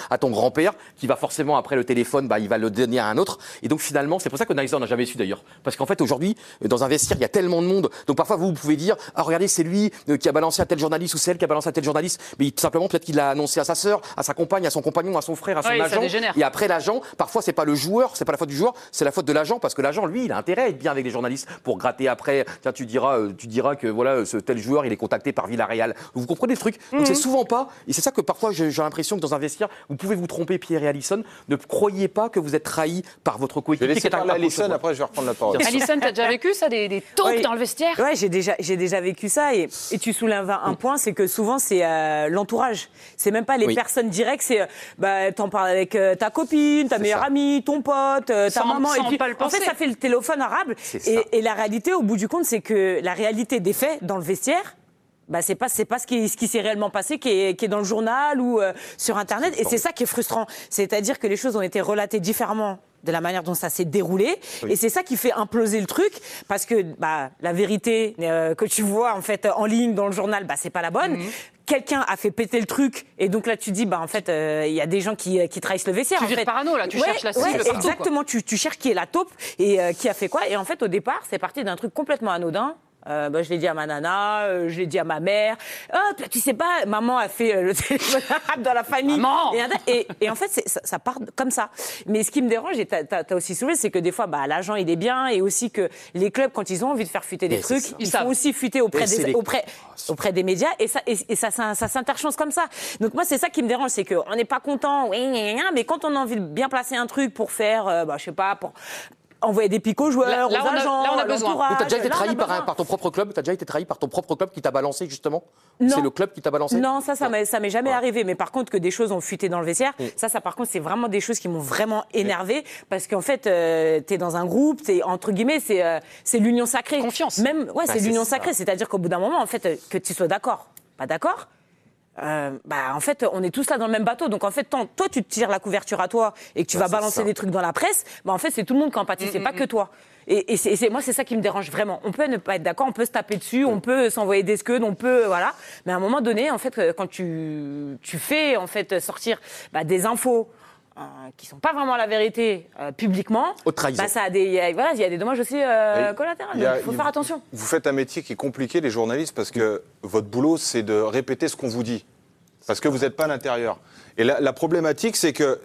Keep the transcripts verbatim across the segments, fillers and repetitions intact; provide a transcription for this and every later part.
à ton grand-père, qui va forcément après le téléphone, bah, il va le donner à un autre. Et donc finalement, c'est pour ça que Nizer n'a jamais su d'ailleurs. Parce qu'en fait, aujourd'hui, dans un vestiaire, il y a tellement de monde. Donc parfois, vous, vous pouvez dire, ah regardez, c'est lui qui a balancé à tel journaliste ou celle qui a balancé à tel journaliste. Mais tout simplement, peut-être qu'il l'a annoncé à sa sœur, à sa compagne, à son compagnon, à son frère, à son oui, agent. Et après l'agent, parfois c'est pas le joueur, c'est pas la faute du joueur, c'est la faute de l'agent parce que l'agent, lui, il a intérêt à être bien avec les journalistes pour gratter après. Tiens, tu diras, tu diras que voilà, ce tel joueur, il est contacté par Villarreal. Vous comprenez le truc? Donc mm-hmm. c'est souvent pas. Et c'est ça que parfois j'ai, j'ai l'impression que dans un vestiaire, vous pouvez vous tromper, Pierre et Alisson. Ne croyez pas que vous êtes trahi par votre coéquipier. Je vais laisser parler Alisson, après je vais reprendre la parole. Alisson, t'as déjà vécu ça, des, des taupes oui. dans le vestiaire? Ouais, j'ai déjà, j'ai déjà vécu ça. Et, et tu soulèves un point, c'est que souvent c'est euh, l'entourage. C'est même pas les oui. personnes directes. C'est, euh, bah, t'en parles avec euh, ta copine, ta c'est meilleure ça. amie, ton pote, euh, ta sans, maman. Sans et puis, pas le en fait, ça fait le téléphone arabe. Et, et la réalité, au bout du compte, c'est que la réalité des faits dans le vestiaire, bah, c'est pas, c'est pas ce qui, ce qui s'est réellement passé, qui est, qui est dans le journal ou euh, sur Internet. Et c'est ça qui est frustrant. C'est-à-dire que les choses ont été relatées différemment de la manière dont ça s'est déroulé. Oui. Et c'est ça qui fait imploser le truc, parce que bah, la vérité euh, que tu vois en fait en ligne dans le journal, bah, c'est pas la bonne. Mmh. Quelqu'un a fait péter le truc, et donc là tu dis, bah en fait, il euh, y a des gens qui, qui trahissent le vestiaire. Tu en vires fait. parano là, tu ouais, cherches la cible ouais, partout. Exactement, tu, tu cherches qui est la taupe et euh, qui a fait quoi. Et en fait, au départ, c'est parti d'un truc complètement anodin. Euh, bah, je l'ai dit à ma nana, euh, je l'ai dit à ma mère. Oh, tu sais pas, maman a fait euh, le téléphone arabe dans la famille. Maman et, et, et en fait, c'est, ça, ça part comme ça. Mais ce qui me dérange, et t'as, t'as, t'as aussi soulevé, c'est que des fois, bah, l'agent il est bien, et aussi que les clubs, quand ils ont envie de faire fuiter des mais trucs, ils font aussi fuiter auprès des, les... auprès, auprès des médias, et ça, et, et ça, ça, ça s'interchance comme ça. Donc moi, c'est ça qui me dérange, c'est qu'on n'est pas content, mais quand on a envie de bien placer un truc pour faire, euh, bah, je sais pas, pour envoyer des pics aux joueurs, là, là aux agents, là on a besoin. Tu as déjà été trahi par, un, par ton propre club? Tu as déjà été trahi par ton propre club qui t'a balancé justement? Non. C'est le club qui t'a balancé? Non, ça, ça m'est, ça m'est jamais ouais. arrivé. Mais par contre, que des choses ont fuité dans le vestiaire, mm. ça, ça par contre, c'est vraiment des choses qui m'ont vraiment énervé mm. parce qu'en fait, euh, t'es dans un groupe, t'es entre guillemets, c'est, euh, c'est l'union sacrée. Confiance. Même, ouais, bah, c'est, c'est l'union ça. sacrée. C'est-à-dire qu'au bout d'un moment, en fait, que tu sois d'accord, pas d'accord. Euh, bah en fait on est tous là dans le même bateau, donc en fait tant, toi tu te tires la couverture à toi et que tu bah, vas balancer ça. des trucs dans la presse, bah en fait c'est tout le monde qui en pâtit, mmh, c'est mmh. pas que toi. Et, et, c'est, et c'est, moi c'est ça qui me dérange vraiment. On peut ne pas être d'accord, on peut se taper dessus, on peut s'envoyer des scuds, on peut voilà, mais à un moment donné en fait quand tu tu fais en fait sortir bah, des infos Euh, qui sont pas vraiment la vérité euh, publiquement, bah ça a des, y a, voilà, il y a des dommages aussi euh, collatéraux. Il faut faire attention. Vous faites un métier qui est compliqué, les journalistes, parce que votre boulot, c'est de répéter ce qu'on vous dit, parce que vous n'êtes pas à l'intérieur. Et la, la problématique, c'est que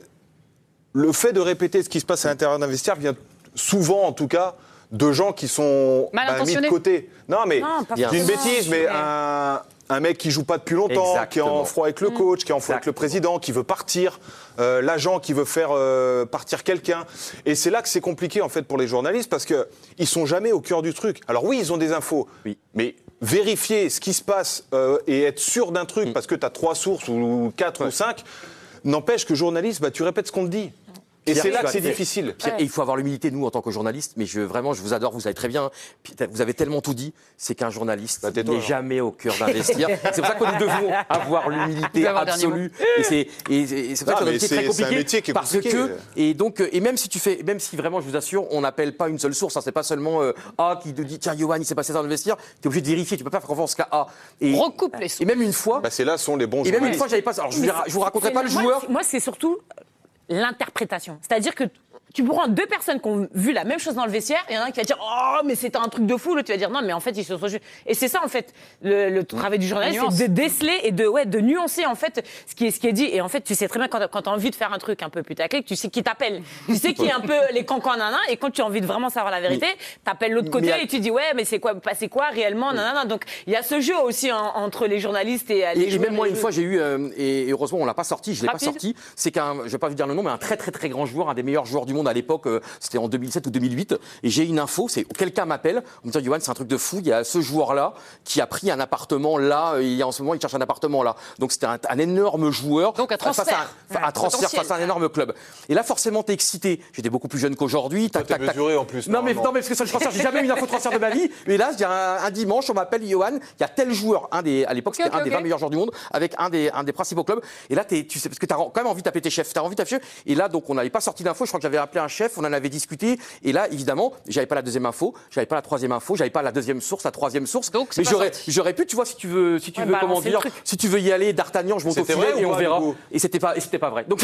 le fait de répéter ce qui se passe à l'intérieur d'un vestiaire vient souvent, en tout cas, de gens qui sont bah, mis de côté. Non, mais c'est une bêtise, mais un... Un mec qui joue pas depuis longtemps, Exactement. qui est en froid avec le coach, qui est en froid avec le président, qui veut partir, euh, l'agent qui veut faire euh, partir quelqu'un. Et c'est là que c'est compliqué en fait pour les journalistes parce que ils sont jamais au cœur du truc. Alors oui, ils ont des infos, oui. mais vérifier ce qui se passe euh, et être sûr d'un truc mm. parce que tu as trois sources ou quatre ouais. ou cinq, n'empêche que journaliste, bah, tu répètes ce qu'on te dit. Et Pierre, c'est là que c'est difficile. Pierre, ouais. Et il faut avoir l'humilité, nous, en tant que journalistes. Mais je, vraiment, je vous adore, vous savez très bien. Vous avez tellement tout dit. C'est qu'un journaliste bah, n'est jamais au cœur d'un vestiaire. C'est pour ça que nous devons avoir l'humilité avoir absolue. Et c'est, et, et c'est pour ça que c'est très compliqué. C'est un métier qui est parce compliqué. Que, et donc, et même si tu fais, même si vraiment, je vous assure, on n'appelle pas une seule source. Hein, c'est pas seulement euh, A qui te dit, tiens, Yoann, il s'est passé ça dans le vestiaire. Tu es obligé de vérifier. Tu peux pas faire confiance qu'à A. Et, Recoupe les sources. Et même une fois. Bah, c'est là sont les bons journalistes. Et même une fois, j'avais pas. Alors, je ne vous raconterai pas le joueur. Moi, c'est surtout l'interprétation. C'est-à-dire que tu prends deux personnes qui ont vu la même chose dans le vestiaire, et il y en a un qui va dire « Oh, mais c'était un truc de fou », l'autre tu vas dire « Non, mais en fait, ils se sont juste... » Et c'est ça, en fait, le, le travail du journaliste, c'est de déceler et de, ouais, de nuancer, en fait, ce qui est, ce qui est dit. Et en fait, tu sais très bien, quand, quand tu as envie de faire un truc un peu putaclic, tu sais qui t'appelle. Tu sais qui est un peu les cancans nanana, et quand tu as envie de vraiment savoir la vérité, tu appelles l'autre côté a... et tu dis « Ouais, mais c'est quoi, c'est quoi réellement nanana. » Donc, il y a ce jeu aussi hein, entre les journalistes et les Et, et même moi, une fois, j'ai eu, euh, et heureusement, on l'a pas sorti, je l'ai Rapide. pas sorti, c'est qu'un, je vais pas vous dire le nom, mais un très, très, très grand joueur, un des meilleurs joueurs du monde à l'époque, euh, c'était en deux mille sept ou deux mille huit, et j'ai une info, c'est quelqu'un m'appelle, on me dit Yoann, c'est un truc de fou, il y a ce joueur-là qui a pris un appartement là, il y a en ce moment, il cherche un appartement là. Donc c'était un, un énorme joueur. Donc un transfert. Face à un, ouais, un transfert face à un énorme club. Et là, forcément, t'es excité. J'étais beaucoup plus jeune qu'aujourd'hui. Tac, tac, tac. Mesuré en plus. Non, mais, non, mais parce que sur le transfert, j'ai jamais eu une info de transfert de ma vie. Mais là, je dirais un, un dimanche, on m'appelle Yoann, il y a tel joueur, un des, à l'époque, okay, c'était okay, un des okay. vingt meilleurs joueurs du monde, avec un des, un des principaux clubs. Et là, t'es, tu sais, parce que t'as quand même envie de taper tes chefs, t'as envie de taper. Et là, donc, on n'avait pas sorti d'info. Je crois que j'avais appelé un chef, on en avait discuté. Et là, évidemment, j'avais pas la deuxième info, j'avais pas la troisième info, j'avais pas la deuxième source, la troisième source. Donc, mais j'aurais, j'aurais pu, tu vois, si tu veux, si tu ouais, veux, bah, comment dire, si tu veux y aller, d'Artagnan, je monte au filet et on verra. Et c'était pas, et c'était pas vrai. Donc